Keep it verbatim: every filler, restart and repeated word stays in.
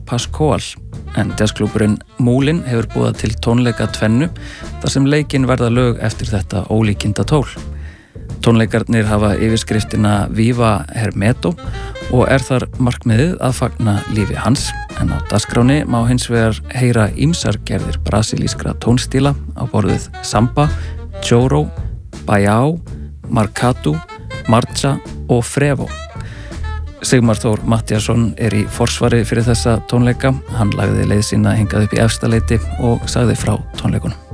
Pascual, en jazzklúburinn Múlin hefur búið til tónleika tvennu þar sem leikinn verða lög eftir þetta ólíkinda tól. Tónleikarnir hafa yfirskriftina Viva Hermeto og er þar markmiðið að fagna lífi hans, en á dagskráni má hins vegar heyra ýmsar gerðir brasilískra tónstíla á borðið samba, choro, baião, maracatu, marcha og frevo. Sigmar Þór Matthíasson er í forsvari fyrir þessa tónleika. Hann lagði leið sína hingað upp í Efstaleiti og sagði frá tónleikunum.